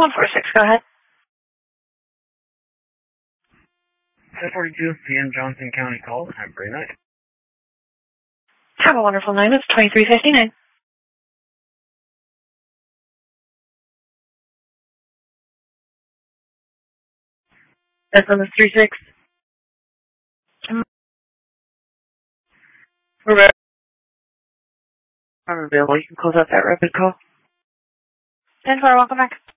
146, go ahead. 1042 PM Johnson County call. Have a great night. Have a wonderful night. It's 2359. That's on the 36. I'm available. You can close out that rapid call. 10-4, welcome back.